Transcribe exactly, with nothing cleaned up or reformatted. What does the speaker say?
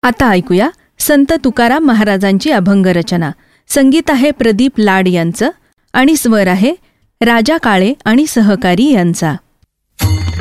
आता ऐकूया संत तुकाराम महाराजांची अभंग रचना. संगीत आहे प्रदीप लाड यांचं आणि स्वर आहे राजा काळे आणि सहकारी यांचा.